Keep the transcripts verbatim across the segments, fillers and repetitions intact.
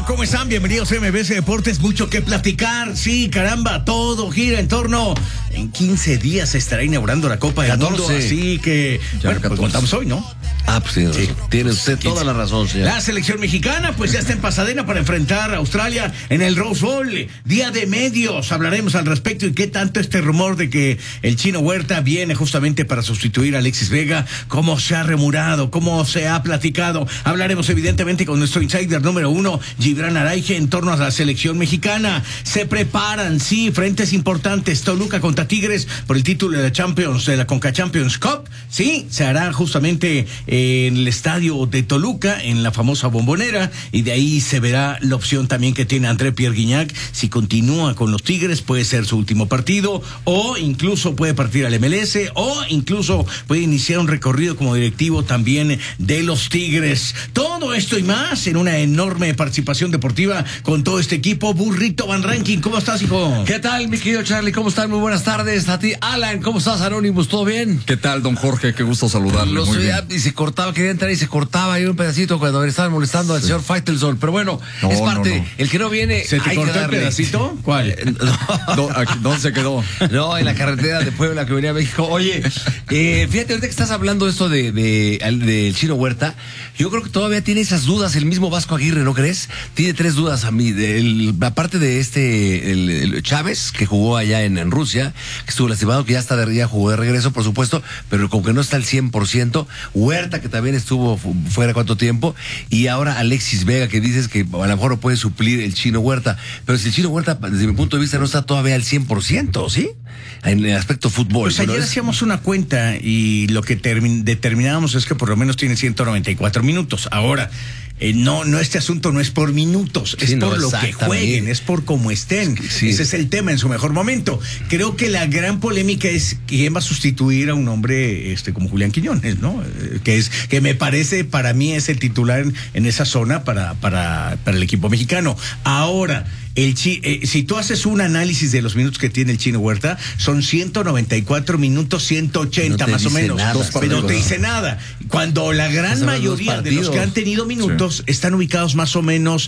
¿Cómo están? Bienvenidos a M B S Deportes. Mucho que platicar. Sí, caramba, todo gira en torno. En quince días se estará inaugurando la Copa del Mundo. Así que, ya, bueno, pues contamos hoy, ¿no? Ah, pues tiene, sí. tiene usted quince. Toda la razón, señor. La selección mexicana, pues ya está en Pasadena para enfrentar a Australia en el Rose Bowl. Día de medios. Hablaremos al respecto y qué tanto este rumor de que el Chino Huerta viene justamente para sustituir a Alexis Vega, cómo se ha remurado, cómo se ha platicado. Hablaremos evidentemente con nuestro insider número uno, Gibran Araige, en torno a la selección mexicana. Se preparan, sí, frentes importantes. Toluca contra Tigres por el título de la Champions, de la Conca Champions Cup. Sí, se hará justamente en el estadio de Toluca, en la famosa Bombonera, y de ahí se verá la opción también que tiene André Pierre Gignac. Si continúa con los Tigres, puede ser su último partido, o incluso puede partir al M L S, o incluso puede iniciar un recorrido como directivo también de los Tigres. Todo esto y más en una enorme participación deportiva con todo este equipo. Burrito Van Ranking, ¿cómo estás, hijo? ¿Qué tal, mi querido Charlie? ¿Cómo estás? Muy buenas tardes a ti. Alan, ¿cómo estás, Anonymous? ¿Todo bien? ¿Qué tal, don Jorge? Qué gusto saludarle. Lo Muy soy, bien. Y se cortaba, quería entrar y se cortaba ahí un pedacito cuando le estaban molestando al sí. señor Faitelson. Pero bueno, no, es parte. No, no. El que no viene. ¿Se te cortó el pedacito? ¿Cuál? No. ¿Dónde se quedó? No, en la carretera de Puebla que venía a México. Oye, eh, fíjate, ahorita que estás hablando esto de, de, de, de Chino Huerta, yo creo que todavía tiene esas dudas el mismo Vasco Aguirre, ¿no crees? Tiene tres dudas a mí. El, aparte de este, el, el Chávez, que jugó allá en, en Rusia, que estuvo lastimado, que ya está de, ya jugó de regreso, por supuesto, pero como que no está al cien por ciento. Huerta, que también estuvo fuera cuánto tiempo, y ahora Alexis Vega, que dices que a lo mejor lo puede suplir el Chino Huerta. Pero si el Chino Huerta, desde mi punto de vista, no está todavía al cien por ciento, ¿sí? En el aspecto fútbol. Pues ayer es... hacíamos una cuenta y lo que termi- determinábamos es que por lo menos tiene ciento noventa y cuatro minutos. Ahora, eh, no, no, este asunto no es por minutos, es sí, por no, lo que jueguen, es por cómo estén. Sí. Ese es el tema en su mejor momento. Creo que la gran polémica es quién va a sustituir a un hombre este como Julián Quiñones, ¿no? Eh, que es que me parece, para mí es el titular en, en esa zona para, para, para el equipo mexicano. Ahora, El chi, eh, si tú haces un análisis de los minutos que tiene el Chino Huerta, son ciento noventa y cuatro minutos, ciento ochenta no más o menos, nada, pero no te dice nada. Cuando la gran mayoría de los que han tenido minutos sí. están ubicados más o menos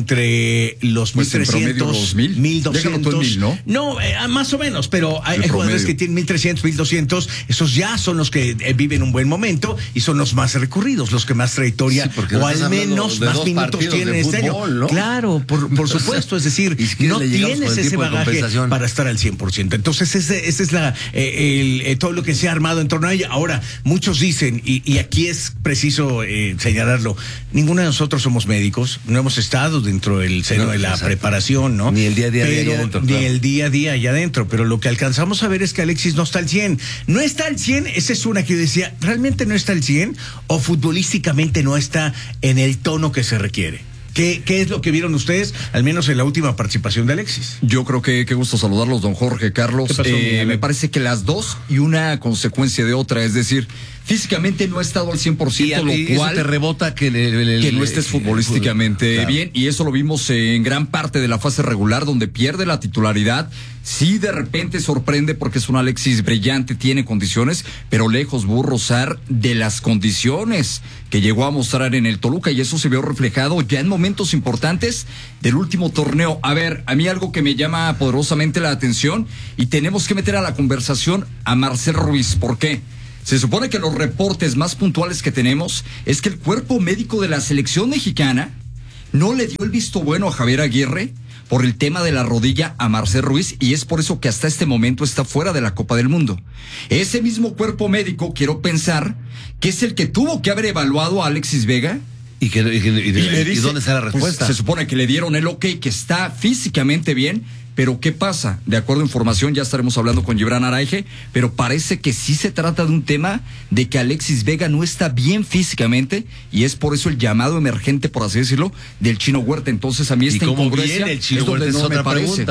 entre los pues mil trescientos, mil doscientos. mil, ¿no? No, eh, más o menos, pero hay, hay jugadores que tienen mil trescientos, mil doscientos, esos ya son los que eh, viven un buen momento y son los más recurridos, los que más trayectoria sí, o al menos más minutos tienen este año. ¿No? Claro, por, por supuesto, es decir, no tienes ese bagaje para estar al cien por ciento. Entonces, ese, ese es la eh, el, eh, todo lo que se ha armado en torno a ella. Ahora, muchos dicen, y, y aquí es preciso eh, señalarlo, ninguno de nosotros somos médicos, no hemos estado dentro del seno no, de la exacto. preparación, ¿no? Ni el día a día pero, allá adentro. Ni claro. el día a día allá adentro, pero lo que alcanzamos a ver es que Alexis no está al cien. No está al cien, esa es una que yo decía, ¿realmente no está al cien? ¿O futbolísticamente no está en el tono que se requiere? ¿Qué, ¿Qué es lo que vieron ustedes, al menos en la última participación de Alexis? Yo creo que qué gusto saludarlos, don Jorge, Carlos. Pasó, eh, me parece que las dos y una consecuencia de otra, es decir, físicamente no ha estado al cien por ciento, y, lo cual eso te rebota que, le, le, que no estés futbolísticamente claro. bien, y eso lo vimos en gran parte de la fase regular, donde pierde la titularidad. Sí, de repente sorprende porque es un Alexis brillante, tiene condiciones, pero lejos Burrosar de las condiciones que llegó a mostrar en el Toluca, y eso se vio reflejado ya en momentos importantes del último torneo. A ver, a mí algo que me llama poderosamente la atención, y tenemos que meter a la conversación a Marcel Ruiz. ¿Por qué? Se supone que los reportes más puntuales que tenemos es que el cuerpo médico de la selección mexicana no le dio el visto bueno a Javier Aguirre por el tema de la rodilla a Marcel Ruiz, y es por eso que hasta este momento está fuera de la Copa del Mundo. Ese mismo cuerpo médico, quiero pensar, que es el que tuvo que haber evaluado a Alexis Vega. ¿Y, que, y, y, y, y, dice, ¿y dónde está la respuesta? Pues, se supone que le dieron el ok, que está físicamente bien, pero ¿qué pasa? De acuerdo a información, ya estaremos hablando con Gibran Araige, pero parece que sí se trata de un tema de que Alexis Vega no está bien físicamente, y es por eso el llamado emergente, por así decirlo, del Chino Huerta. Entonces a mí esta incongruencia el Chino es donde Huerta no es otra me parece. Pregunta.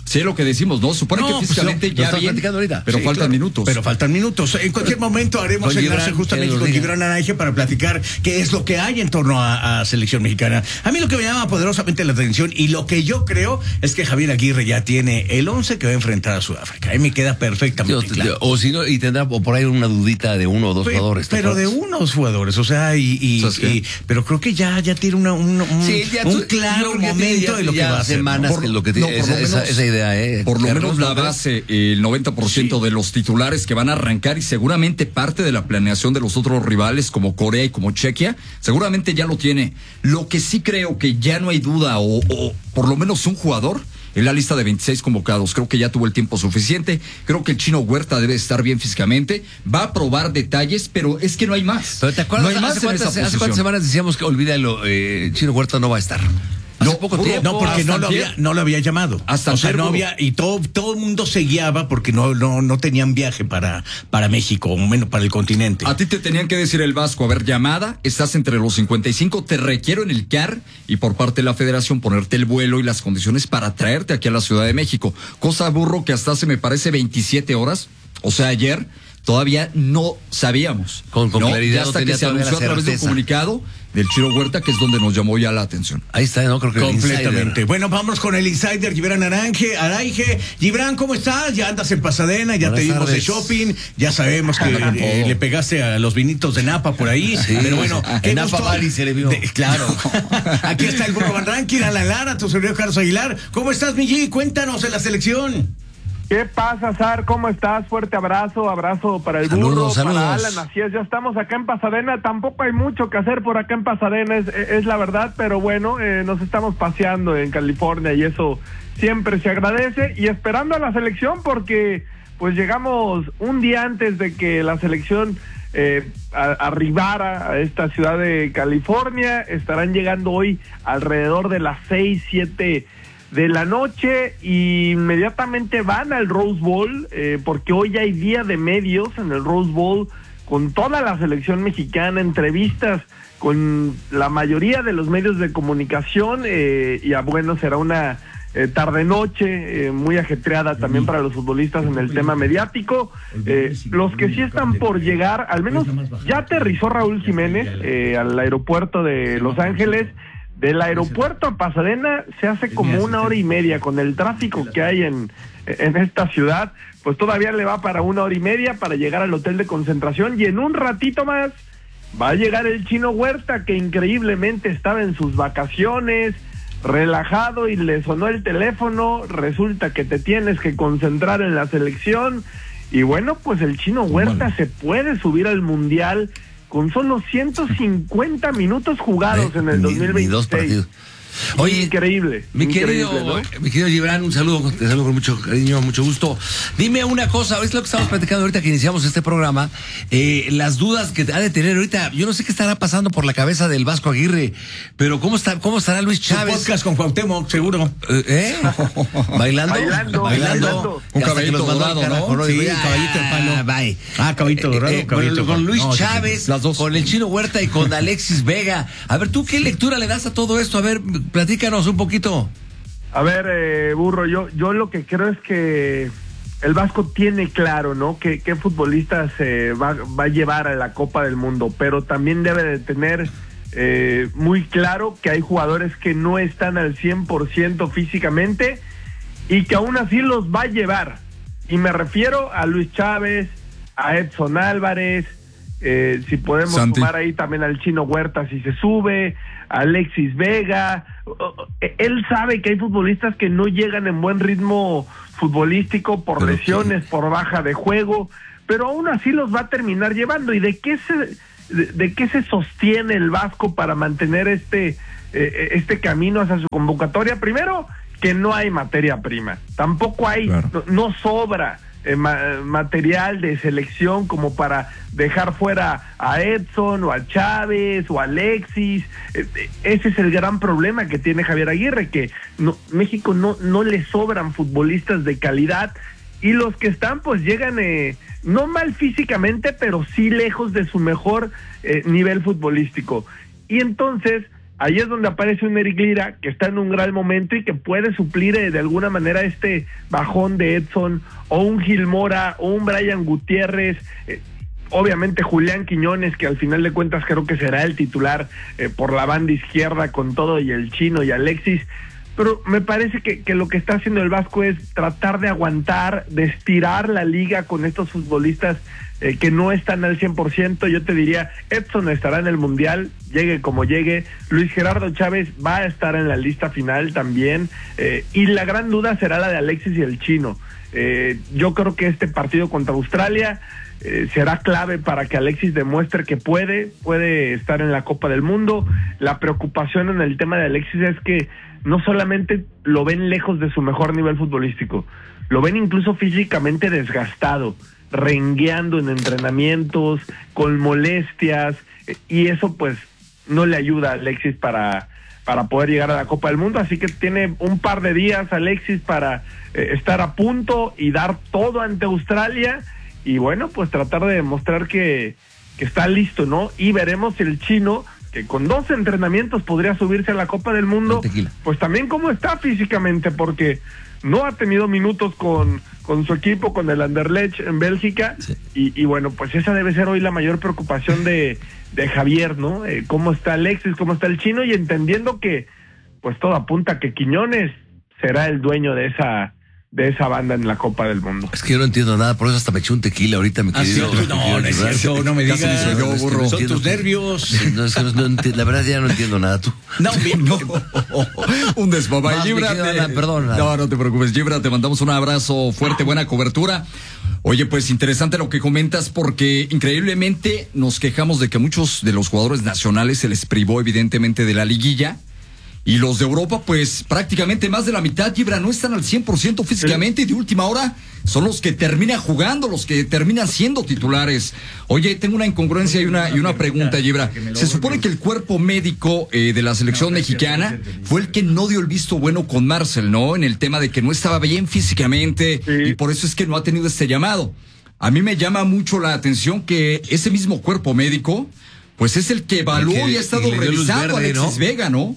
Sí, lo que decimos, ¿no? Supone no, que físicamente pues, ya bien, pero sí, faltan claro, minutos. Pero faltan minutos. En cualquier pero, momento haremos enlace justamente con Gibran Araige para platicar qué es lo que hay en torno a, a selección mexicana. A mí lo que me llama poderosamente la atención y lo que yo creo es que Javier Aguirre ya tiene el once que va a enfrentar a Sudáfrica. Ahí me queda perfectamente Dios, claro. O si no, y tendrá por ahí una dudita de uno o dos pero, jugadores. Pero de unos jugadores, o sea, y, y, o sea, y pero creo que ya, ya tiene una, un, un, sí, ya un claro momento de lo que va a hacer. Semanas por, que lo que tiene, no, esa, esa, esa idea, eh. Por lo menos la base, el noventa por ciento sí. de los titulares que van a arrancar y seguramente parte de la planeación de los otros rivales como Corea y como Chequia, seguramente ya lo tiene. Lo que sí creo que ya no hay duda, o, o por lo menos un jugador en la lista de veintiséis convocados. Creo que ya tuvo el tiempo suficiente. Creo que el Chino Huerta debe estar bien físicamente. Va a probar detalles, pero es que no hay más. ¿Pero te acuerdas? No hay más hace, cuántas, hace cuántas semanas decíamos que olvídalo, eh, Chino Huerta no va a estar. No, poco tiempo. No, porque no lo, había, no lo había llamado. Hasta o sea, no había, y todo, todo el mundo se guiaba porque no, no, no tenían viaje para, para México, o menos para el continente. A ti te tenían que decir el Vasco, a ver, llamada, estás entre los cincuenta y cinco, te requiero en el C A R y por parte de la Federación ponerte el vuelo y las condiciones para traerte aquí a la Ciudad de México. Cosa burro que hasta hace me parece veintisiete horas, o sea, ayer todavía no sabíamos. Con, con ¿no? claridad. Ya hasta no que se anunció a través de un comunicado del Chino Huerta, que es donde nos llamó ya la atención. Ahí está, ¿no? Creo que completamente. Bueno, vamos con el insider Gibran Araige. Araige. Gibran, ¿cómo estás? Ya andas en Pasadena, ya Buenas te dimos tardes. de shopping, ya sabemos que eh, le pegaste a los vinitos de Napa por ahí. Sí, pero bueno, en Napa Valley se le vio. De, claro. Aquí está el Burro Van Ranking, Alan Lara, tu servidor Carlos Aguilar. ¿Cómo estás, mi G? Cuéntanos en la selección. ¿Qué pasa, Sar? ¿Cómo estás? Fuerte abrazo, abrazo para el burro, saludos, saludos. para Alan, así es, ya estamos acá en Pasadena, tampoco hay mucho que hacer por acá en Pasadena, es, es la verdad, pero bueno, eh, nos estamos paseando en California y eso siempre se agradece, y esperando a la selección porque pues llegamos un día antes de que la selección eh, a, arribara a esta ciudad de California. Estarán llegando hoy alrededor de las seis, siete de la noche y inmediatamente van al Rose Bowl, eh, porque hoy hay día de medios en el Rose Bowl con toda la selección mexicana, entrevistas con la mayoría de los medios de comunicación, eh, y a, bueno, será una eh, tarde-noche eh, muy ajetreada también para los futbolistas en el tema mediático. Eh, los que sí están por llegar, al menos ya aterrizó Raúl Jiménez eh, al aeropuerto de Los Ángeles. Del aeropuerto a Pasadena se hace como una hora y media con el tráfico que hay en, en esta ciudad, pues todavía le va para una hora y media para llegar al hotel de concentración, y en un ratito más va a llegar el Chino Huerta, que increíblemente estaba en sus vacaciones, relajado, y le sonó el teléfono, resulta que te tienes que concentrar en la selección, y bueno, pues el Chino Huerta se puede subir al Mundial con solo ciento cincuenta minutos jugados en el dos mil veintiséis. Ni dos partidos. Oye, increíble. Mi increíble, querido, ¿no? mi querido Gibran, un saludo, te saludo con mucho cariño, mucho gusto. Dime una cosa, es lo que estamos platicando ahorita que iniciamos este programa, eh, las dudas que ha de tener ahorita. Yo no sé qué estará pasando por la cabeza del Vasco Aguirre, pero cómo está, cómo estará Luis Chávez. Su podcast con Cuauhtémoc, seguro. ¿Eh? ¿Bailando? Bailando, bailando. Un caballito dorado, ¿no? ¿no? Sí, ah, caballito de palo. Bye. Ah, caballito dorado, eh, eh, caballito con, con Luis no, Chávez, sí, las dos. Con el Chino Huerta y con Alexis Vega. A ver, ¿tú qué lectura le das a todo esto? A ver, platícanos un poquito. A ver, eh, Burro, yo yo lo que creo es que el Vasco tiene claro, ¿no? Que qué futbolista se va, va a llevar a la Copa del Mundo, pero también debe de tener eh, muy claro que hay jugadores que no están al cien por ciento físicamente y que aún así los va a llevar. Y me refiero a Luis Chávez, a Edson Álvarez, eh, si podemos Santi. sumar ahí también al Chino Huerta si se sube, a Alexis Vega. Él sabe que hay futbolistas que no llegan en buen ritmo futbolístico por pero lesiones, que... por baja de juego, pero aún así los va a terminar llevando. ¿Y de qué se de, de qué se sostiene el Vasco para mantener este eh, este camino hacia su convocatoria? Primero, que no hay materia prima, tampoco hay, claro. no, no sobra eh, ma- material de selección como para dejar fuera a Edson o a Chávez o a Alexis. Eh, ese es el gran problema que tiene Javier Aguirre, que no, México no, no le sobran futbolistas de calidad, y los que están pues llegan eh, no mal físicamente, pero sí lejos de su mejor eh, nivel futbolístico. Y entonces ahí es donde aparece un Eric Lira que está en un gran momento y que puede suplir eh, de alguna manera este bajón de Edson, o un Gil Mora, o un Brian Gutiérrez, eh, obviamente Julián Quiñones, que al final de cuentas creo que será el titular eh, por la banda izquierda con todo, y el Chino y Alexis. Pero me parece que, que lo que está haciendo el Vasco es tratar de aguantar, de estirar la liga con estos futbolistas eh, que no están al cien por ciento. Yo te diría, Edson estará en el Mundial, llegue como llegue. Luis Gerardo Chávez va a estar en la lista final también. Eh, y la gran duda será la de Alexis y el Chino. Eh, yo creo que este partido contra Australia eh, será clave para que Alexis demuestre que puede, puede estar en la Copa del Mundo. La preocupación en el tema de Alexis es que no solamente lo ven lejos de su mejor nivel futbolístico, lo ven incluso físicamente desgastado, rengueando en entrenamientos, con molestias, y eso pues no le ayuda a Alexis para, para poder llegar a la Copa del Mundo. Así que tiene un par de días Alexis para eh, estar a punto y dar todo ante Australia, y bueno, pues tratar de demostrar que, que está listo, ¿no? Y veremos si el Chino, que con dos entrenamientos podría subirse a la Copa del Mundo, pues también cómo está físicamente, porque no ha tenido minutos con, con su equipo, con el Anderlecht en Bélgica, sí. y, y bueno, pues esa debe ser hoy la mayor preocupación de, de Javier, ¿no? Eh, cómo está Alexis, cómo está el Chino, y entendiendo que pues todo apunta a que Quiñones será el dueño de esa de esa banda en la Copa del Mundo. Es que yo no entiendo nada, por eso hasta me eché un tequila ahorita, mi querido. Ah, sí, no, no es cierto, no me digas. Yo, burro. Son tus nervios. No, es que no, no enti- la verdad ya no entiendo nada, tú. No, no. Un desbaba. Gibra, te... perdón. No, no te preocupes, Gibra, te mandamos un abrazo fuerte, buena cobertura. Oye, pues interesante lo que comentas, porque increíblemente nos quejamos de que muchos de los jugadores nacionales se les privó evidentemente de la liguilla. Y los de Europa, pues prácticamente más de la mitad, Gibra, no están al cien por ciento físicamente, y de última hora son los que terminan jugando, los que terminan siendo titulares. Oye, tengo una incongruencia y una, y una pregunta, Gibra. Se supone que el cuerpo médico eh, de la selección mexicana fue el que no dio el visto bueno con Marcel, ¿no? En el tema de que no estaba bien físicamente, sí. Y por eso es que no ha tenido este llamado. A mí me llama mucho la atención que ese mismo cuerpo médico, pues es el que evaluó que, y ha estado revisando a Alexis, ¿no? Vega, ¿no?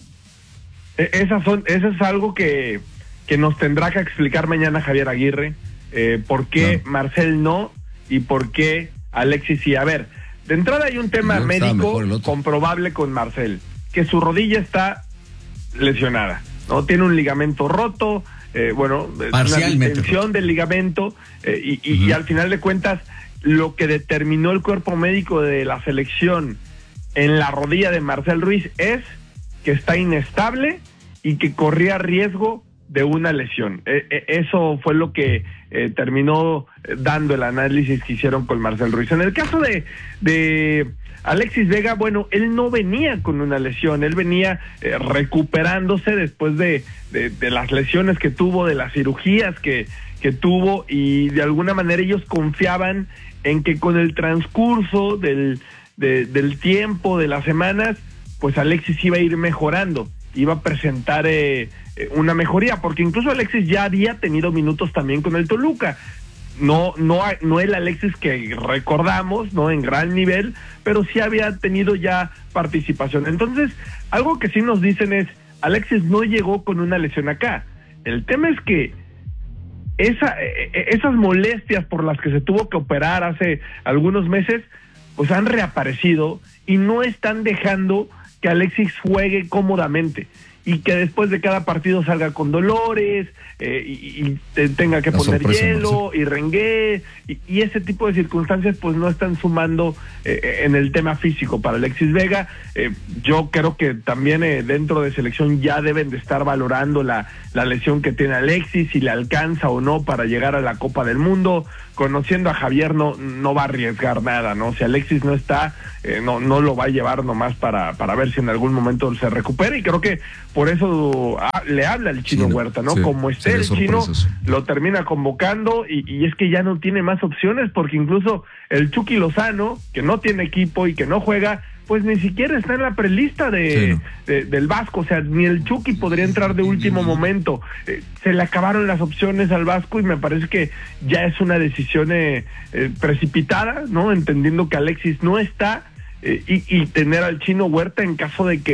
Esas son, eso es algo que, que nos tendrá que explicar mañana Javier Aguirre, eh, por qué no. Marcel no y por qué Alexis sí. A ver, de entrada hay un tema no, médico comprobable con Marcel, que su rodilla está lesionada, ¿no? Tiene un ligamento roto, eh, bueno, una distensión del ligamento, eh, y, y, uh-huh. y al final de cuentas, lo que determinó el cuerpo médico de la selección en la rodilla de Marcel Ruiz es que está inestable y que corría riesgo de una lesión. Eh, eh, eso fue lo que eh, terminó dando el análisis que hicieron con Marcel Ruiz. En el caso de, de Alexis Vega, bueno, él no venía con una lesión, él venía eh, recuperándose después de, de, de las lesiones que tuvo, de las cirugías que, que tuvo, y de alguna manera ellos confiaban en que con el transcurso del, de, del tiempo, de las semanas, pues Alexis iba a ir mejorando, iba a presentar eh, una mejoría, porque incluso Alexis ya había tenido minutos también con el Toluca. No, no, no el Alexis que recordamos, no en gran nivel, pero sí había tenido ya participación. Entonces, algo que sí nos dicen es, Alexis no llegó con una lesión acá. El tema es que esa, esas molestias por las que se tuvo que operar hace algunos meses, pues han reaparecido y no están dejando que Alexis juegue cómodamente, y que después de cada partido salga con dolores, eh, y, y te, tenga que La poner hielo, ¿sí? y rengue, y, y ese tipo de circunstancias pues no están sumando eh, en el tema físico para Alexis Vega. Eh, yo creo que también eh, dentro de selección ya deben de estar valorando la, la lesión que tiene Alexis, si le alcanza o no para llegar a la Copa del Mundo. Conociendo a Javier, no, no va a arriesgar nada, ¿no? Si Alexis no está, eh, no, no lo va a llevar nomás para, para ver si en algún momento se recupera, y creo que por eso ah, le habla el Chino sí, Huerta, ¿no? Sí, Como esté el Chino, lo termina convocando, y, y es que ya no tiene más opciones, porque incluso el Chucky Lozano, que no tiene equipo y que no juega, pues ni siquiera está en la prelista de, sí, no. de del Vasco. O sea, ni el Chucky podría entrar de último momento. Eh, se le acabaron las opciones al Vasco, y me parece que ya es una decisión eh, eh, precipitada, ¿no? Entendiendo que Alexis no está, eh, y, y tener al Chino Huerta en caso de que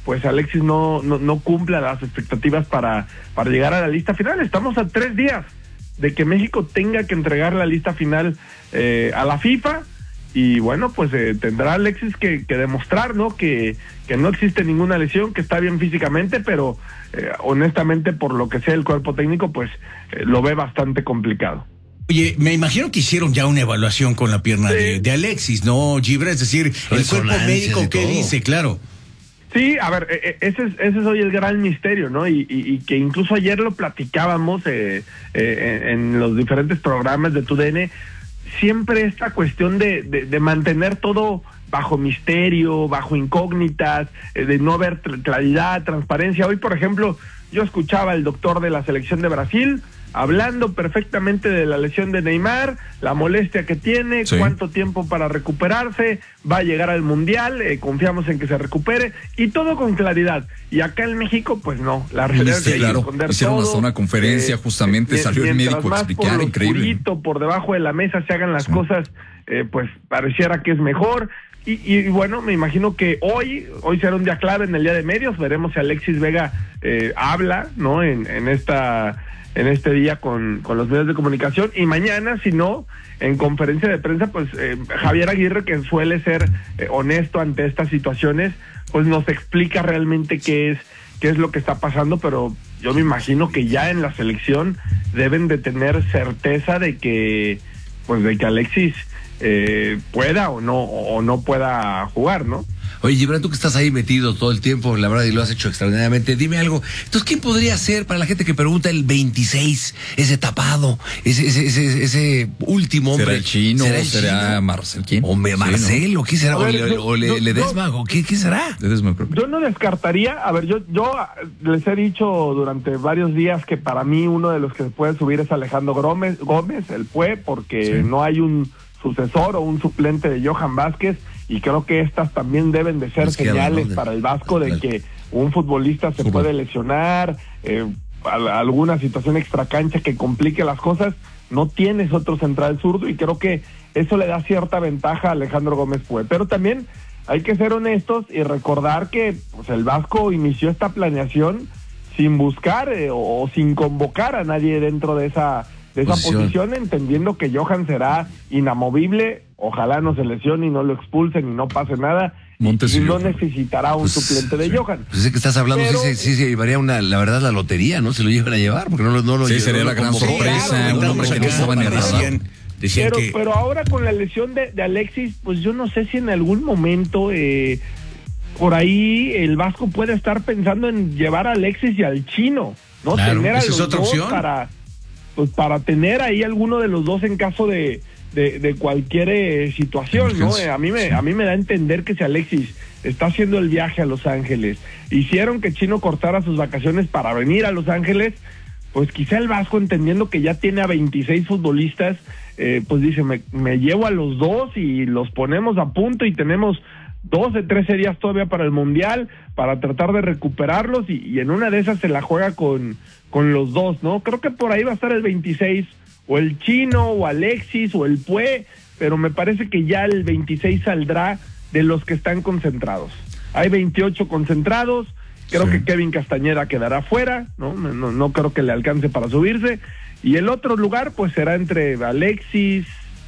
pues Alexis no, no, no cumpla las expectativas para, para llegar a la lista final. Estamos a tres días de que México tenga que entregar la lista final eh, a la FIFA, y bueno, pues eh, tendrá Alexis que, que demostrar, ¿no? Que, que no existe ninguna lesión, que está bien físicamente, pero eh, honestamente, por lo que sea el cuerpo técnico, pues eh, lo ve bastante complicado. Oye, me imagino que hicieron ya una evaluación con la pierna sí. de, de Alexis, ¿no, Gibra? Es decir, el cuerpo médico, ¿qué dice? Claro. Sí, a ver, ese es, ese es hoy el gran misterio, ¿no? Y, y, y que incluso ayer lo platicábamos eh, eh, en los diferentes programas de T U D N, siempre esta cuestión de, de, de mantener todo bajo misterio, bajo incógnitas, eh, de no ver claridad, transparencia. Hoy, por ejemplo, yo escuchaba al doctor de la selección de Brasil hablando perfectamente de la lesión de Neymar, la molestia que tiene, sí. cuánto tiempo para recuperarse, va a llegar al Mundial, eh, confiamos en que se recupere, y todo con claridad. Y acá en México, pues no, la realidad sí, es que claro. hay que esconder Hicieron todo. hasta una conferencia, eh, justamente, eh, salió el médico a explicar, por increíble. Purito, por debajo de la mesa se hagan las sí. cosas, eh, pues pareciera que es mejor. Y, y bueno, me imagino que hoy, hoy será un día clave en el día de medios, veremos si Alexis Vega eh, habla, ¿no? En, en esta... en este día con, con los medios de comunicación, y mañana, si no, en conferencia de prensa, pues eh, Javier Aguirre, que suele ser eh, honesto ante estas situaciones, pues nos explica realmente qué es, qué es lo que está pasando, pero yo me imagino que ya en la selección deben de tener certeza de que, pues de que Alexis eh, pueda o no, o no pueda jugar, ¿no? Oye, Gibran, tú que estás ahí metido todo el tiempo, la verdad, y lo has hecho extraordinariamente, dime algo. Entonces, ¿quién podría ser, para la gente que pregunta, el veintiséis, ese tapado, ese ese ese, ese último hombre? ¿Será el Chino? ¿Será, el ¿Será Chino? Marcel? ¿Quién? ¿O me, Marcel? Sí, ¿no? ¿O qué será? Ver, ¿O, le, yo, o le, yo, Ledesma? yo, ¿O qué, qué será? Ledesma, creo que. Yo no descartaría, a ver, yo, yo les he dicho durante varios días que para mí uno de los que se puede subir es Alejandro Gómez, Gómez el Pue, porque sí. no hay un sucesor o un suplente de Johan Vázquez, y creo que estas también deben de ser señales para el Vasco de que un futbolista se puede lesionar, eh, alguna situación extracancha que complique las cosas. No tienes otro central zurdo, y creo que eso le da cierta ventaja a Alejandro Gómez Pue. Pero también hay que ser honestos y recordar que pues, el Vasco inició esta planeación sin buscar eh, o, o sin convocar a nadie dentro de esa de esa posición. posición, entendiendo que Johan será inamovible, ojalá no se lesione y no lo expulsen y no pase nada, Montes y no necesitará un pues, suplente de Johan. Pues es que estás hablando, pero, sí, sí, sí, llevaría una, la verdad, la lotería, ¿no? Se lo llevan a llevar, porque no, no, no lo Sí, llevan, sería no la gran sorpresa, claro, un hombre que no estaba en el radar. Pero, que... pero ahora con la lesión de, de Alexis, pues yo no sé si en algún momento eh, por ahí el Vasco puede estar pensando en llevar a Alexis y al Chino, ¿no? Claro, tener a esa los es otra dos opción. para pues para tener ahí alguno de los dos en caso de de, de cualquier eh, situación, ¿no? Eh, a mí me a mí me da a entender que si Alexis está haciendo el viaje a Los Ángeles, hicieron que Chino cortara sus vacaciones para venir a Los Ángeles, pues quizá el Vasco, entendiendo que ya tiene a veintiséis futbolistas, eh, pues dice, me, me llevo a los dos y los ponemos a punto y tenemos doce, trece días todavía para el Mundial, para tratar de recuperarlos, y, y en una de esas se la juega con, con los dos, ¿no? Creo que por ahí va a estar el veintiséis, o el Chino, o Alexis, o el Pue, pero me parece que ya el veintiséis saldrá de los que están concentrados. Hay veintiocho concentrados, creo sí. que Kevin Castañeda quedará fuera, ¿no? No, no creo que le alcance para subirse, y el otro lugar pues será entre Alexis,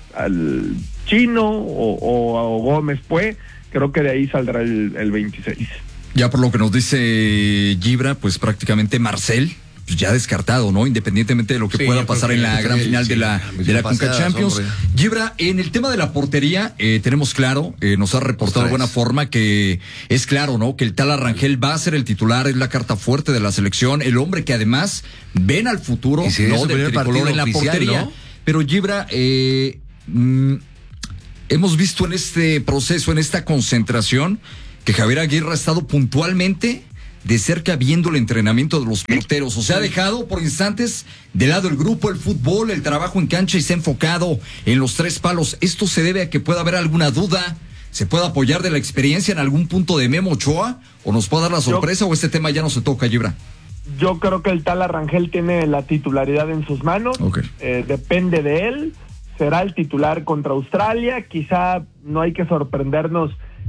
al Chino, o, o, o Gómez Pue. Creo que de ahí saldrá el, el veintiséis. Ya por lo que nos dice Gibra, pues prácticamente Marcel, pues ya descartado, ¿no? Independientemente de lo que sí, pueda pasar en la gran final sí, de la, de la Conca Champions. Hombre. Gibra, en el tema de la portería, eh, tenemos claro, eh, nos ha reportado de buena forma que es claro, ¿no? Que el Tala Rangel va a ser el titular, es la carta fuerte de la selección, el hombre que además ven al futuro, si ¿no? Del tricolor en la oficial, portería. ¿No? Pero Gibra, eh... Mmm, hemos visto en este proceso, en esta concentración, que Javier Aguirre ha estado puntualmente de cerca viendo el entrenamiento de los porteros. O sea, ha dejado por instantes de lado el grupo, el fútbol, el trabajo en cancha, y se ha enfocado en los tres palos. ¿Esto se debe a que pueda haber alguna duda? ¿Se puede apoyar de la experiencia en algún punto de Memo Ochoa? ¿O nos puede dar la sorpresa? Yo, ¿o este tema ya no se toca, Gibra? Yo creo que el Tala Rangel tiene la titularidad en sus manos. Okay. Eh, depende de él. Será el titular contra Australia, quizá no hay que sorprendernos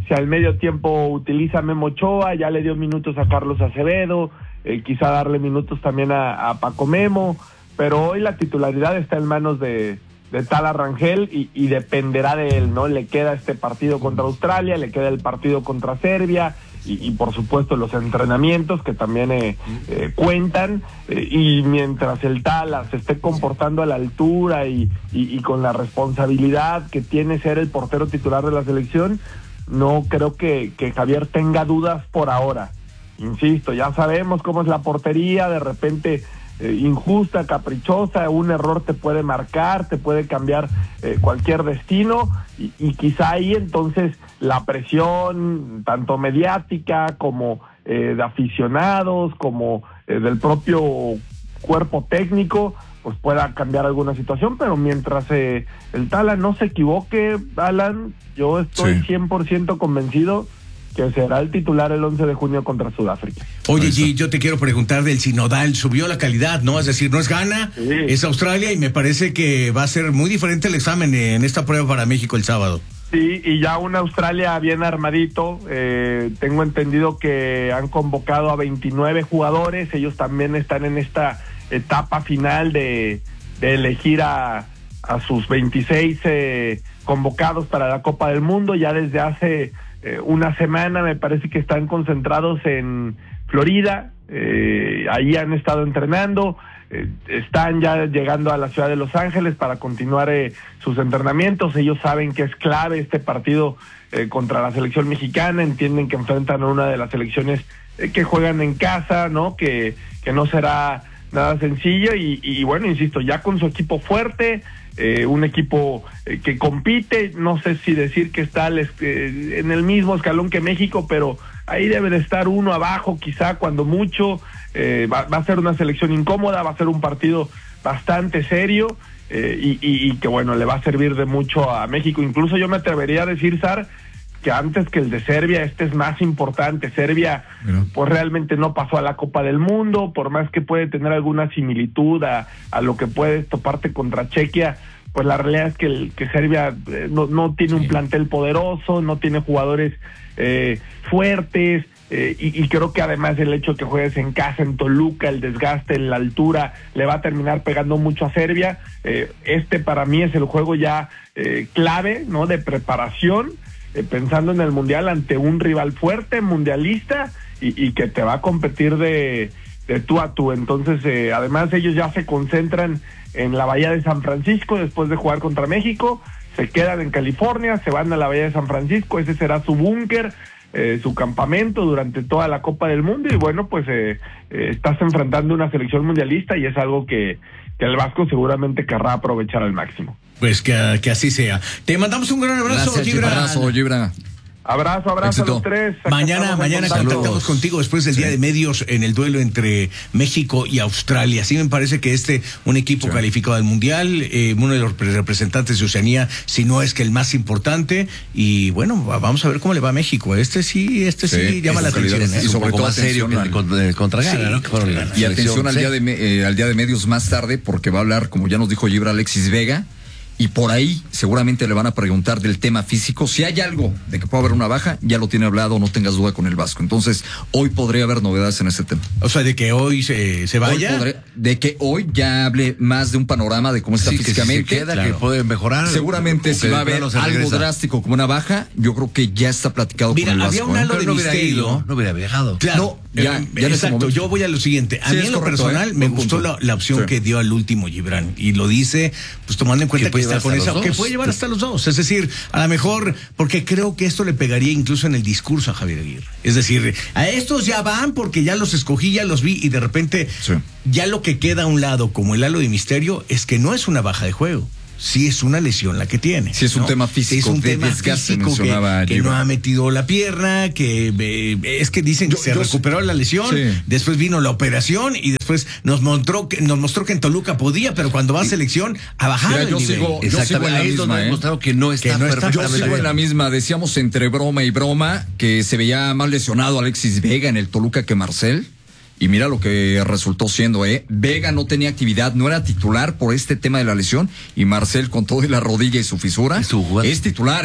si al medio tiempo utiliza a Memo Ochoa, ya le dio minutos a Carlos Acevedo, eh, quizá darle minutos también a, a Paco Memo, pero hoy la titularidad está en manos de, de Tala Rangel y, y dependerá de él, ¿no? Le queda este partido contra Australia, le queda el partido contra Serbia, Y, y por supuesto los entrenamientos que también eh, eh, cuentan, eh, y mientras el Tala se esté comportando a la altura y, y, y con la responsabilidad que tiene ser el portero titular de la selección, no creo que, que Javier tenga dudas por ahora. Insisto, ya sabemos cómo es la portería, de repente eh, injusta, caprichosa, un error te puede marcar, te puede cambiar eh, cualquier destino, y, y quizá ahí entonces la presión, tanto mediática como eh, de aficionados, como eh, del propio cuerpo técnico, pues pueda cambiar alguna situación, pero mientras eh, el Tala no se equivoque, Alan, yo estoy sí. cien por ciento convencido que será el titular el once de junio contra Sudáfrica. Oye, G, yo te quiero preguntar del Sinodal, subió la calidad, ¿no? Es decir, no es Ghana, sí. es Australia, y me parece que va a ser muy diferente el examen en esta prueba para México el sábado. Sí, y ya una Australia bien armadito, eh, tengo entendido que han convocado a veintinueve jugadores, ellos también están en esta etapa final de, de elegir a, a sus veintiséis eh, convocados para la Copa del Mundo. Ya desde hace eh, una semana me parece que están concentrados en Florida, eh, ahí han estado entrenando. Eh, están ya llegando a la ciudad de Los Ángeles para continuar eh, sus entrenamientos. Ellos saben que es clave este partido eh, contra la selección mexicana, entienden que enfrentan a una de las selecciones eh, que juegan en casa, ¿no? Que, que no será nada sencillo y, y bueno, insisto, ya con su equipo fuerte, eh, un equipo eh, que compite, no sé si decir que está al, eh, en el mismo escalón que México, pero ahí debe de estar uno abajo, quizá cuando mucho. Eh, va, va a ser una selección incómoda, va a ser un partido bastante serio eh, y, y, y que bueno, le va a servir de mucho a México. Incluso yo me atrevería a decir, Sar, que antes que el de Serbia, este es más importante. Serbia, Pero... pues realmente no pasó a la Copa del Mundo, por más que puede tener alguna similitud a, a lo que puedes toparte contra Chequia, pues la realidad es que, el, que Serbia eh, no, no tiene sí. un plantel poderoso, no tiene jugadores eh, fuertes, eh, y, y creo que además el hecho de que juegues en casa, en Toluca, el desgaste, en la altura, le va a terminar pegando mucho a Serbia. Eh, este para mí es el juego ya eh, clave, ¿no? De preparación, eh, pensando en el Mundial ante un rival fuerte, mundialista, y, y que te va a competir de, de tú a tú. Entonces, eh, además ellos ya se concentran en la Bahía de San Francisco después de jugar contra México, se quedan en California, se van a la Bahía de San Francisco, ese será su búnker, eh, su campamento durante toda la Copa del Mundo, y bueno, pues eh, eh, estás enfrentando una selección mundialista y es algo que, que el Vasco seguramente querrá aprovechar al máximo. Pues que, que así sea. Te mandamos un gran abrazo, Gracias, Gibran. Abrazo, Gibran. Abrazo, abrazo Éxito. a los tres. Acá Mañana, mañana contactamos Saludos. contigo después del Sí. Día de Medios en el duelo entre México y Australia. Sí me parece que este, un equipo Sí. calificado al Mundial, eh, uno de los representantes de Oceanía, si no es que el más importante, y bueno, vamos a ver cómo le va a México. Este sí, este sí, Sí, llama la con calidad, atención. ¿eh? y sobre un poco todo más serio que el, atención con- el contra Ghana, Sí, ¿no? Que fueron la Y selección, atención al sí. día, de, me- eh, al día de medios más tarde, porque va a hablar, como ya nos dijo Gibran, Alexis Vega, y por ahí seguramente le van a preguntar del tema físico. Si hay algo de que pueda haber una baja, ya lo tiene hablado, no tengas duda con el Vasco. Entonces, hoy podría haber novedades en ese tema. O sea, de que hoy se, se vaya. Hoy podré- de que hoy ya hable más de un panorama de cómo está Sí, que si se físicamente. queda, claro. que puede mejorar. Seguramente o si que va a de haber plano se algo regresa. drástico como una baja, yo creo que ya está platicado Mira, con el había Vasco. un ¿eh? halo Pero de no hubiera misterio. ido, no hubiera viajado. Claro, No, ya- eh, ya en ese exacto. momento. Yo voy a lo siguiente. A Sí, mí es en lo correcto, personal ¿eh? me Buen gustó punto. la, la opción Sí. que dio al último Gibran, y lo dice, pues tomando en cuenta que, puede está llevar con hasta esa, los que dos. puede llevar hasta los dos. Es decir, a lo mejor, porque creo que esto le pegaría incluso en el discurso a Javier Aguirre. Es decir, a estos ya van porque ya los escogí, ya los vi, y de repente Sí. ya lo que queda a un lado como el halo de misterio es que no es una baja de juego. Sí es una lesión la que tiene. Sí es un ¿no? tema Sí físico, es un de tema desgaste, físico que, mencionaba que no Gibran. ha metido la pierna, que eh, es que dicen que Yo- se yo- recuperó la lesión, Sí. después vino la operación y después nos mostró que nos mostró que en Toluca podía, pero cuando va a selección ha bajado Mira, el yo nivel. sigo- yo sigo Exactamente, en la ahí es misma, donde ha ¿eh? demostrado que no está Que no está Yo perfectamente sigo en la bien. misma, decíamos entre broma y broma que se veía más lesionado Alexis Vega en el Toluca que Marcel. Y mira lo que resultó siendo, ¿eh? Vega no tenía actividad, no era titular por este tema de la lesión. Y Marcel, con todo y la rodilla y su fisura, Estuvo jugando. es titular, ¿eh?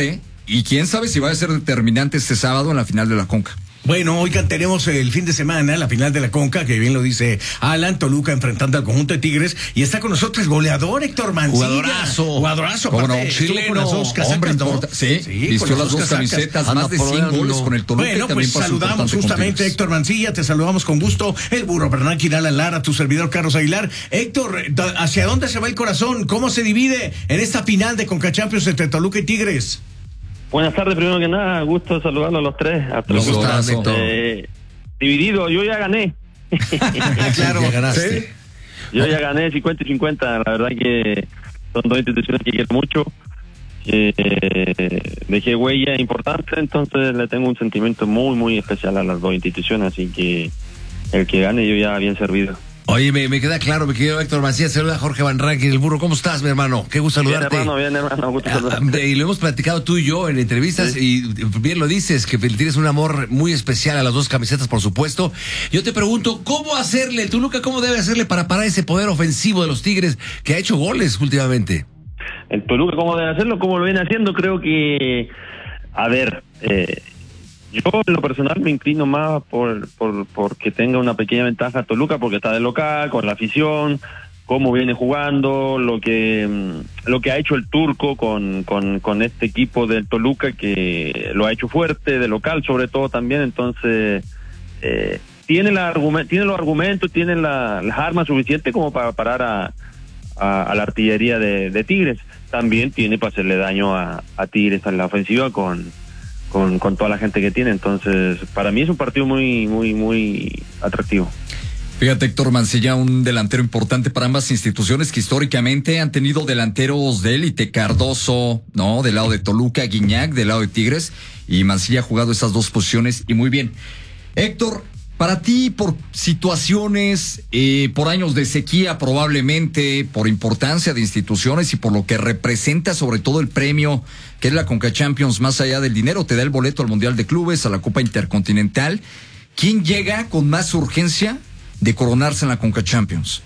y quién sabe si va a ser determinante este sábado en la final de la Conca. Bueno, hoy tenemos el fin de semana, la final de la Conca, que bien lo dice Alan, Toluca enfrentando al conjunto de Tigres, y está con nosotros el goleador Héctor Mancilla. Jugadorazo. Jugadorazo, ¿Cómo no? chileno, con las dos casacas, hombre, ¿no? Sí, sí, vistió las dos camisetas, más de cien goles con el Toluca. Bueno, pues saludamos justamente a Héctor Mancilla, te saludamos con gusto, el burro Bernal, Alan Lara, tu servidor Carlos Aguilar. Héctor, ¿hacia dónde se va el corazón? ¿Cómo se divide en esta final de Conca Champions entre Toluca y Tigres? Buenas tardes, primero que nada, gusto saludarlos a los tres. A los gustas, eh, dividido, yo ya gané. Claro, ya ganaste. ¿Sí? Yo ya gané cincuenta y cincuenta, la verdad que son dos instituciones que quiero mucho. Eh, dejé huella importante, entonces le tengo un sentimiento muy, muy especial a las dos instituciones, así que el que gane yo ya bien servido. Oye, me, me queda claro, mi querido Héctor Mancilla, saluda a Jorge Van Rankin, el burro. ¿Cómo estás, mi hermano? Qué gusto saludarte. Bien, hermano, bien, hermano, gusto saludarte. Y lo hemos platicado tú y yo en entrevistas, sí. Y bien lo dices, que tienes un amor muy especial a las dos camisetas, por supuesto. Yo te pregunto, ¿cómo hacerle, Toluca, cómo debe hacerle para parar ese poder ofensivo de los Tigres, que ha hecho goles últimamente? El Toluca, ¿cómo debe hacerlo? ¿Cómo lo viene haciendo? Creo que, a ver, eh... yo en lo personal me inclino más por, por porque tenga una pequeña ventaja Toluca, porque está de local, con la afición, cómo viene jugando, lo que lo que ha hecho el turco con, con, con este equipo del Toluca, que lo ha hecho fuerte, de local sobre todo también. Entonces eh, tiene, la argument, tiene los argumentos, tiene la, las armas suficientes como para parar a, a, a la artillería de, de Tigres. También tiene para hacerle daño a, a Tigres en la ofensiva con Con, con toda la gente que tiene. Entonces, para mí es un partido muy, muy, muy atractivo. Fíjate, Héctor Mancilla, un delantero importante para ambas instituciones que históricamente han tenido delanteros de élite. Cardoso, ¿no? Del lado de Toluca, Guiñac, del lado de Tigres, y Mancilla ha jugado esas dos posiciones y muy bien. Héctor, para ti, por situaciones, eh, por años de sequía probablemente, por importancia de instituciones y por lo que representa sobre todo el premio que es la Conca Champions, más allá del dinero, te da el boleto al Mundial de Clubes, a la Copa Intercontinental. ¿Quién llega con más urgencia de coronarse en la Conca Champions?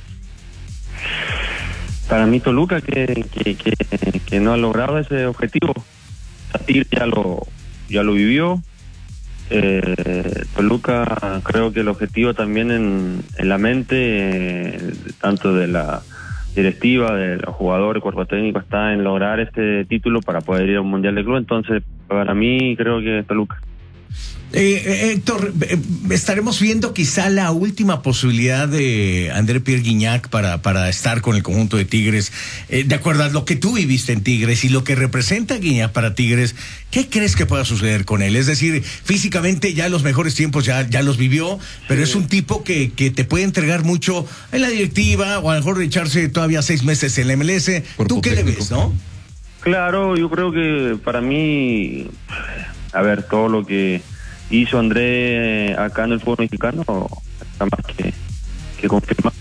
Para mí Toluca, que, que, que, que no ha logrado ese objetivo. Satir ya lo, ya lo vivió. Eh, Toluca, creo que el objetivo también en, en la mente, eh, tanto de la directiva, de los jugadores, cuerpo técnico, está en lograr este título para poder ir a un Mundial de Club. Entonces, para mí, creo que es Toluca. Eh, Héctor, eh, estaremos viendo quizá la última posibilidad de André Pierre Guignac para, para estar con el conjunto de Tigres. Eh, de acuerdo a lo que tú viviste en Tigres y lo que representa Guignac para Tigres, ¿qué crees que pueda suceder con él? Es decir, físicamente ya los mejores tiempos ya, ya los vivió, pero sí, es un tipo que, que te puede entregar mucho en la directiva, o a lo mejor echarse todavía seis meses en la M L S. Cuerpo ¿Tú qué técnico le ves, no? Claro, yo creo que para mí, a ver, todo lo que hizo André acá en el fútbol mexicano está más que, que confirmado.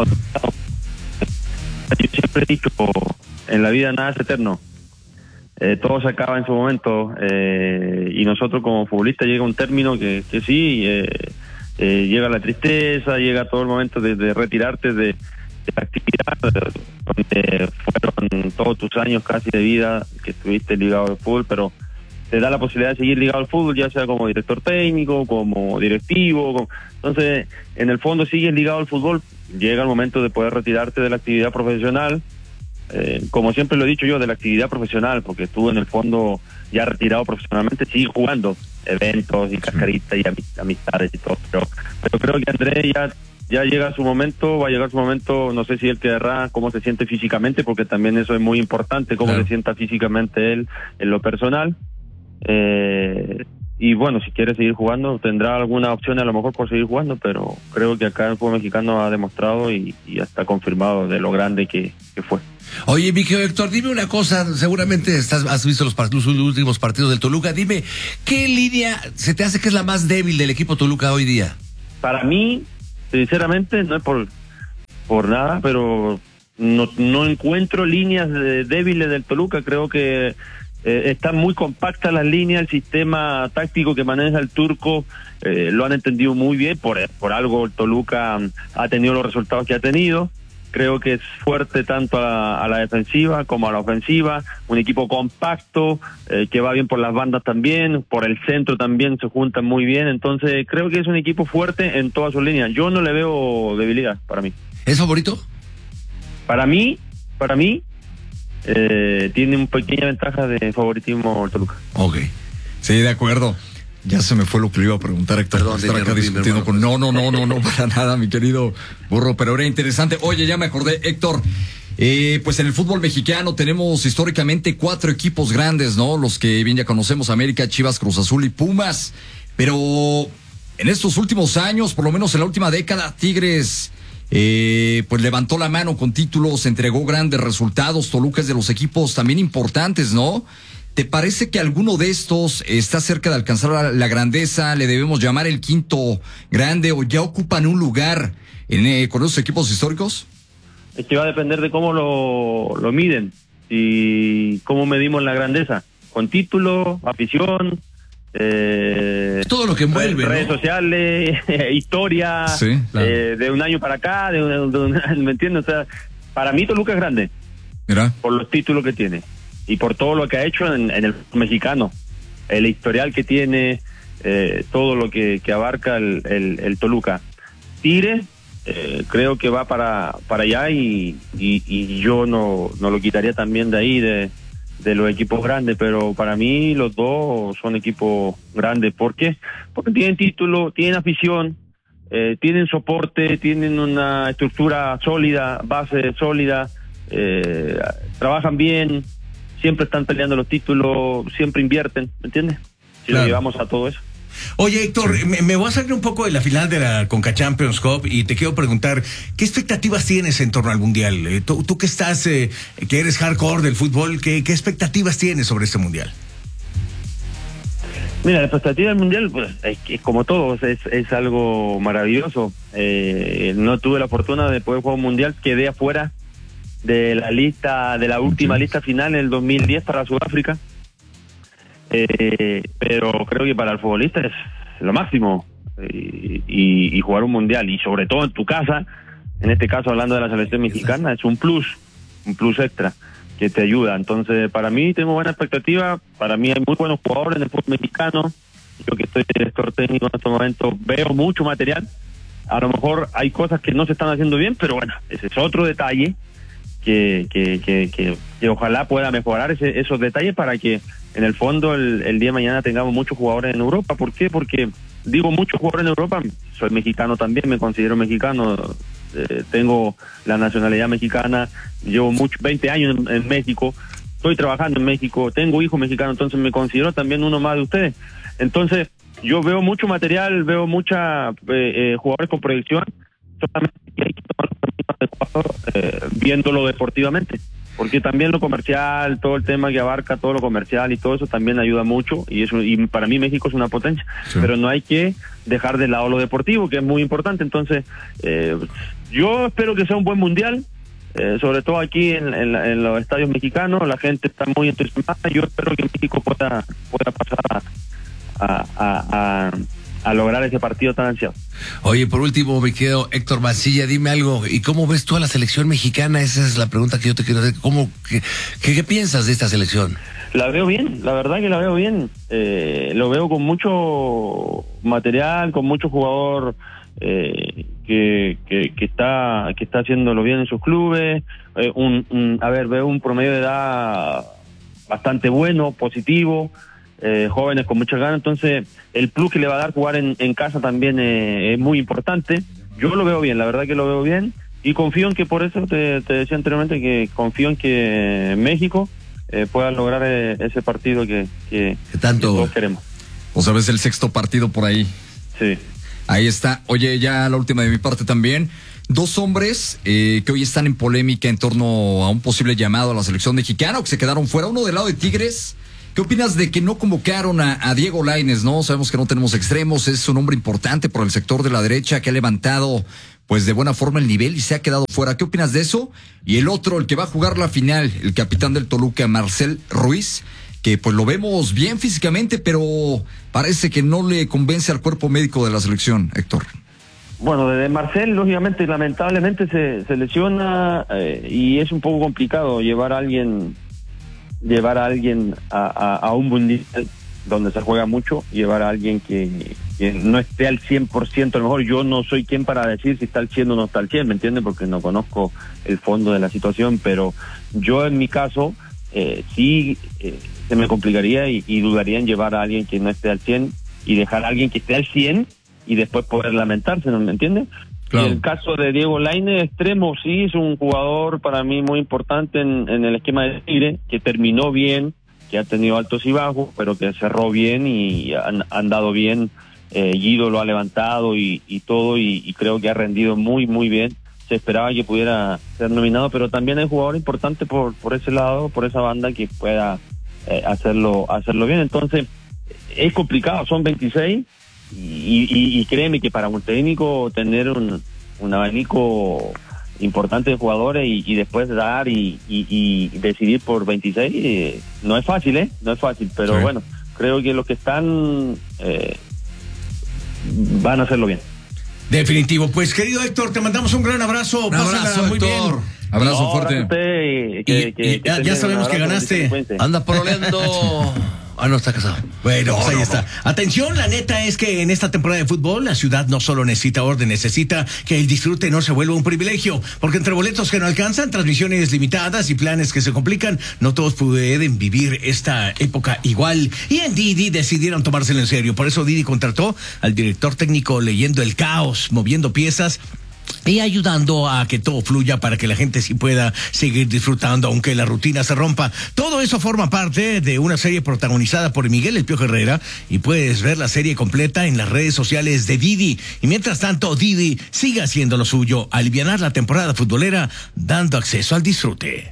Yo siempre he dicho, en la vida nada es eterno, eh, todo se acaba en su momento, eh, y nosotros como futbolistas llega un término que, que sí, eh, eh, llega la tristeza, llega todo el momento de, de retirarte de, de la actividad, donde fueron todos tus años casi de vida que estuviste ligado al fútbol, pero te da la posibilidad de seguir ligado al fútbol, ya sea como director técnico, como directivo. Como... Entonces, en el fondo sigues ligado al fútbol. Llega el momento de poder retirarte de la actividad profesional. Eh, como siempre lo he dicho yo, de la actividad profesional, porque tú en el fondo, ya retirado profesionalmente, sigues jugando eventos y cascaritas y amistades y todo. Pero, pero creo que André ya, ya llega su momento, va a llegar su momento, no sé si él querrá, cómo se siente físicamente, porque también eso es muy importante, cómo claro. se sienta físicamente él en lo personal. Eh, y bueno, si quiere seguir jugando, tendrá alguna opción a lo mejor por seguir jugando, pero creo que acá el fútbol mexicano ha demostrado y, y ya está confirmado de lo grande que, que fue. Oye, mi querido Héctor, dime una cosa, seguramente estás, has visto los, los últimos partidos del Toluca, dime, ¿qué línea se te hace que es la más débil del equipo Toluca hoy día? Para mí, sinceramente, no es por, por nada, pero no, no encuentro líneas de, débiles del Toluca. Creo que Eh, están muy compactas las líneas, el sistema táctico que maneja el turco eh, lo han entendido muy bien, por, por algo el Toluca ha tenido los resultados que ha tenido. creo que es fuerte tanto a la, a la defensiva como a la ofensiva, un equipo compacto, eh, que va bien por las bandas también, por el centro también se juntan muy bien, entonces creo que es un equipo fuerte en todas sus líneas. Yo no le veo debilidad para mí. ¿Es favorito? Para mí, para mí, eh, tiene una pequeña ventaja de favoritismo Toluca. Ok, sí, de acuerdo. Ya se me fue lo que le iba a preguntar, Héctor. Perdón, estar acá discutiendo con... No, no, no, no, no, para nada, mi querido Burro, pero era interesante. Oye, ya me acordé, Héctor, eh, pues en el fútbol mexicano tenemos históricamente cuatro equipos grandes, ¿no? Los que bien ya conocemos, América, Chivas, Cruz Azul y Pumas. Pero en estos últimos años, por lo menos en la última década, Tigres... Eh, pues levantó la mano con títulos, entregó grandes resultados. Toluca es de los equipos también importantes, ¿no? ¿Te parece que alguno de estos está cerca de alcanzar la, la grandeza? ¿Le debemos llamar el quinto grande o ya ocupan un lugar en, eh, con esos equipos históricos? Es que va a depender de cómo lo, lo miden y cómo medimos la grandeza. Con título, afición... Eh, todo lo que envuelve, redes ¿no? sociales, historia, sí, claro. eh, de un año para acá, de un, de un, ¿me entiendes? O sea, para mí Toluca es grande. Mira. Por los títulos que tiene y por todo lo que ha hecho en, en el mexicano, el historial que tiene, eh, todo lo que, que abarca el, el, el Toluca. Tigres, eh, creo que va para para allá y, y, y yo no, no lo quitaría también de ahí, de de los equipos grandes, pero para mí los dos son equipos grandes. ¿Por qué? Porque tienen título, tienen afición, eh, tienen soporte, tienen una estructura sólida, base sólida, eh, trabajan bien, siempre están peleando los títulos, siempre invierten, ¿me entiendes? Si claro. Lo llevamos a todo eso. Oye, Héctor, sí. me, me voy a salir un poco de la final de la Conca Champions Cup y te quiero preguntar, ¿qué expectativas tienes en torno al Mundial? Eh, tú, tú que estás, eh, que eres hardcore del fútbol, ¿qué, qué expectativas tienes sobre este Mundial? Mira, la expectativa del Mundial, pues, es, es como todos, es, es algo maravilloso. Eh, no tuve la fortuna de poder jugar un Mundial, quedé afuera de la lista, de la última lista final en el dos mil diez para Sudáfrica. Eh, pero creo que para el futbolista es lo máximo y, y, y jugar un mundial y sobre todo en tu casa, en este caso hablando de la selección mexicana, es un plus, un plus extra que te ayuda. Entonces para mí tengo buena expectativa, para mí hay muy buenos jugadores en el fútbol mexicano, yo que estoy director técnico en estos momentos veo mucho material, a lo mejor hay cosas que no se están haciendo bien, pero bueno, ese es otro detalle que, que, que, que, que ojalá pueda mejorar ese, esos detalles para que en el fondo el, el día de mañana tengamos muchos jugadores en Europa. ¿Por qué? Porque digo muchos jugadores en Europa, soy mexicano también, me considero mexicano, eh, tengo la nacionalidad mexicana, llevo mucho, veinte años en, en México, estoy trabajando en México, tengo hijos mexicanos, entonces me considero también uno más de ustedes. Entonces yo veo mucho material, veo mucha eh, eh, jugadores con proyección, solamente hay que tomar eh, viéndolo deportivamente, porque también lo comercial, todo el tema que abarca todo lo comercial y todo eso también ayuda mucho y eso, y para mí México es una potencia, sí. Pero no hay que dejar de lado lo deportivo, que es muy importante. Entonces eh, yo espero que sea un buen mundial, eh, sobre todo aquí en, en, en los estadios mexicanos, la gente está muy entusiasmada, yo espero que México pueda, pueda pasar a, a, a, a a lograr ese partido tan ansiado. Oye, por último, me quedo Héctor Mancilla, dime algo, ¿y cómo ves tú a la selección mexicana? Esa es la pregunta que yo te quiero hacer. ¿Cómo, qué, qué, qué piensas de esta selección? La veo bien, la verdad que la veo bien. Eh, lo veo con mucho material, con mucho jugador eh, que, que, que está que está haciéndolo bien en sus clubes. Eh, un, un, a ver, veo un promedio de edad bastante bueno, positivo. Eh, jóvenes con muchas ganas, entonces el plus que le va a dar jugar en, en casa también eh, es muy importante. Yo lo veo bien, la verdad que lo veo bien y confío en que, por eso te, te decía anteriormente que confío en que México eh, pueda lograr eh, ese partido que, que, ¿Qué tanto? que todos queremos. O sabes, el sexto partido por ahí. Sí. Ahí está. Oye, ya la última de mi parte también. Dos hombres eh, que hoy están en polémica en torno a un posible llamado a la selección mexicana o que se quedaron fuera. Uno del lado de Tigres. ¿Qué opinas de que no convocaron a, a Diego Lainez, no? Sabemos que no tenemos extremos, es un hombre importante por el sector de la derecha que ha levantado pues de buena forma el nivel y se ha quedado fuera. ¿Qué opinas de eso? Y el otro, el que va a jugar la final, el capitán del Toluca, Marcel Ruiz, que pues lo vemos bien físicamente, pero parece que no le convence al cuerpo médico de la selección, Héctor. Bueno, desde Marcel, lógicamente, lamentablemente se, se lesiona eh, y es un poco complicado llevar a alguien, llevar a alguien a, a, a un mundial donde se juega mucho, llevar a alguien que, que no esté al cien por ciento. A lo mejor yo no soy quien para decir si está al cien o no está al cien, ¿me entiendes? Porque no conozco el fondo de la situación, pero yo en mi caso eh, sí eh, se me complicaría y, y dudaría en llevar a alguien que no esté al cien y dejar a alguien que esté al cien y después poder lamentarse, ¿no me entiendes? Claro. Y el caso de Diego Lainez, extremo, sí, es un jugador para mí muy importante en, en el esquema de Tigre, que terminó bien, que ha tenido altos y bajos, pero que cerró bien y han, han dado bien. eh, Guido lo ha levantado y, y todo, y, y creo que ha rendido muy, muy bien. Se esperaba que pudiera ser nominado, pero también hay jugador importante por, por ese lado, por esa banda, que pueda eh, hacerlo, hacerlo bien. Entonces, es complicado, son veintiséis, y, y, y créeme que para un técnico tener un, un abanico importante de jugadores y, y después dar y, y, y decidir por veintiséis eh, no es fácil, ¿eh? No es fácil, pero sí. Bueno, creo que los que están eh, van a hacerlo bien. Definitivo. Pues, querido Héctor, te mandamos un gran abrazo. Un abrazo, muy Héctor. Bien. Abrazo no, fuerte. Usted, que, y, que, y, que ya, ya sabemos que ganaste. Anda proleando. Ah, no, está casado. Bueno, no, pues ahí no, está. No. Atención, la neta es que en esta temporada de fútbol la ciudad no solo necesita orden, necesita que el disfrute no se vuelva un privilegio, porque entre boletos que no alcanzan, transmisiones limitadas y planes que se complican, no todos pueden vivir esta época igual. Y en Didi decidieron tomárselo en serio. Por eso Didi contrató al director técnico leyendo el caos, moviendo piezas y ayudando a que todo fluya para que la gente sí pueda seguir disfrutando, aunque la rutina se rompa. Todo eso forma parte de una serie protagonizada por Miguel El Piojo Herrera, y puedes ver la serie completa en las redes sociales de Didi. Y mientras tanto, Didi sigue haciendo lo suyo, alivianar la temporada futbolera, dando acceso al disfrute.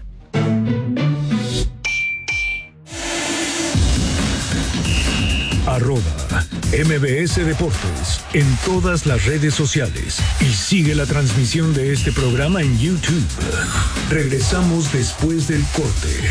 Arroba M B S Deportes en todas las redes sociales y sigue la transmisión de este programa en YouTube. Regresamos después del corte.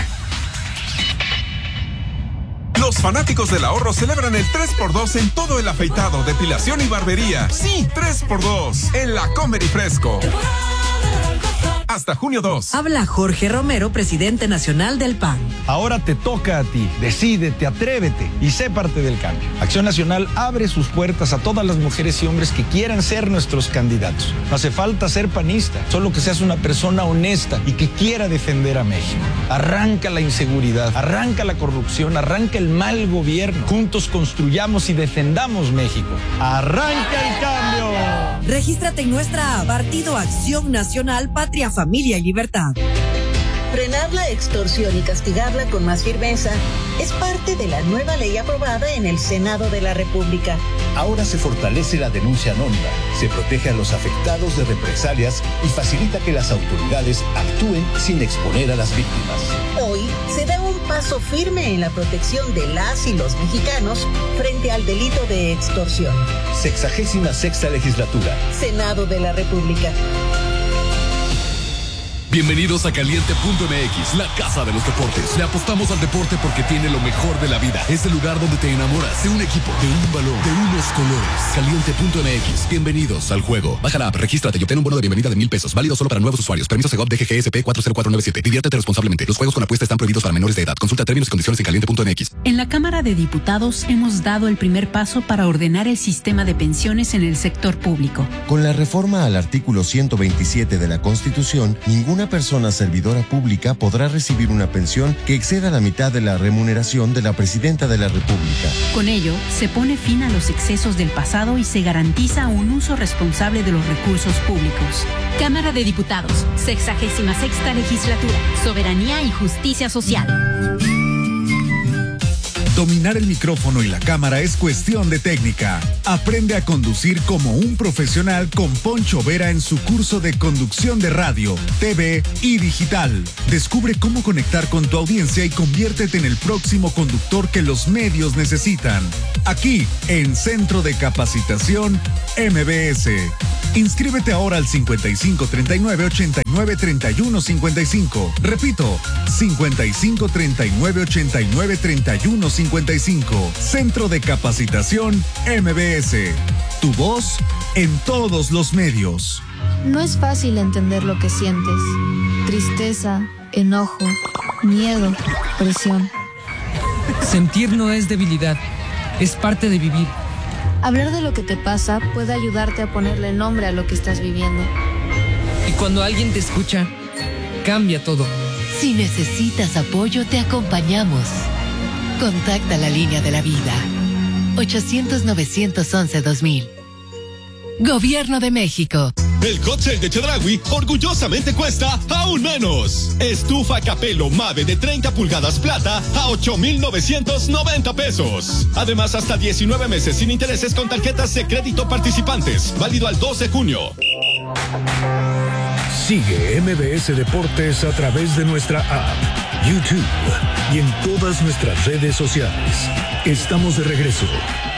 Los fanáticos del ahorro celebran el tres por dos en todo el afeitado, depilación y barbería. Sí, tres por dos en La Comer y Fresco. Hasta junio dos. Habla Jorge Romero, presidente nacional del P A N. Ahora te toca a ti. Decídete, atrévete y sé parte del cambio. Acción Nacional abre sus puertas a todas las mujeres y hombres que quieran ser nuestros candidatos. No hace falta ser panista, solo que seas una persona honesta y que quiera defender a México. Arranca la inseguridad, arranca la corrupción, arranca el mal gobierno. Juntos construyamos y defendamos México. ¡Arranca el cambio! Regístrate en nuestra app Partido Acción Nacional, Patria, Familia y Libertad. Frenar la extorsión y castigarla con más firmeza es parte de la nueva ley aprobada en el Senado de la República. Ahora se fortalece la denuncia anónima, se protege a los afectados de represalias y facilita que las autoridades actúen sin exponer a las víctimas. Hoy se da un paso firme en la protección de las y los mexicanos frente al delito de extorsión. Sexagésima sexta legislatura. Senado de la República. Bienvenidos a Caliente punto M X, la casa de los deportes. Le apostamos al deporte porque tiene lo mejor de la vida. Es el lugar donde te enamoras de un equipo, de un balón, de unos colores. Caliente punto M X. Bienvenidos al juego. Baja la app, regístrate y obtén un bono de bienvenida de mil pesos. Válido solo para nuevos usuarios. Permiso Segov D G G S P cuatro cero cuatro nueve siete. Diviértete responsablemente. Los juegos con apuesta están prohibidos para menores de edad. Consulta términos y condiciones en Caliente punto M X. En la Cámara de Diputados hemos dado el primer paso para ordenar el sistema de pensiones en el sector público. Con la reforma al artículo ciento veintisiete de la Constitución, ninguna persona servidora pública podrá recibir una pensión que exceda la mitad de la remuneración de la Presidenta de la República. Con ello, se pone fin a los excesos del pasado y se garantiza un uso responsable de los recursos públicos. Cámara de Diputados, sexagésima sexta legislatura, soberanía y justicia social. Dominar el micrófono y la cámara es cuestión de técnica. Aprende a conducir como un profesional con Poncho Vera en su curso de conducción de radio, T V y digital. Descubre cómo conectar con tu audiencia y conviértete en el próximo conductor que los medios necesitan. Aquí, en Centro de Capacitación M B S. Inscríbete ahora al cincuenta y cinco treinta y nueve ochenta y nueve treinta y uno cincuenta y cinco. Repito, cincuenta y cinco treinta y nueve ochenta y nueve treinta y uno cincuenta y cinco. Centro de Capacitación M B S. Tu voz en todos los medios. No es fácil entender lo que sientes. Tristeza, enojo, miedo, presión. Sentir no es debilidad, es parte de vivir. Hablar de lo que te pasa puede ayudarte a ponerle nombre a lo que estás viviendo. Y cuando alguien te escucha, cambia todo. Si necesitas apoyo, te acompañamos. Contacta la línea de la vida. ochocientos, novecientos once, dos mil. Gobierno de México. El hot sale de Chedraui orgullosamente cuesta aún menos. Estufa Capello Mave de treinta pulgadas plata a ocho mil novecientos noventa pesos. Además, hasta diecinueve meses sin intereses con tarjetas de crédito participantes. Válido al dos de junio. Sigue M B S Deportes a través de nuestra app, YouTube y en todas nuestras redes sociales. Estamos de regreso.